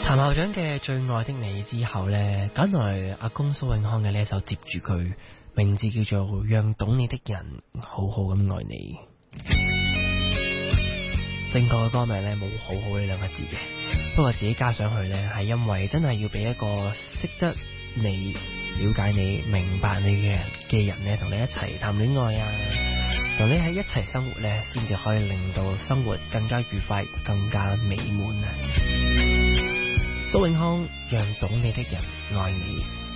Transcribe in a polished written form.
譚校長嘅《最愛的你》之後呢，揀來阿公蘇永康嘅呢一首接住佢，名字叫做《讓懂你的人好好咁愛你》。正確嘅歌名呢冇好好呢兩個字嘅，不過自己加上去呢，係因為真係要俾一個識得你、了解你、明白你嘅人呢，同你一齊談戀愛啊，同你喺一齊生活呢，先至可以令到生活更加愉快、更加美滿啊！蘇永康，讓懂你的人愛你。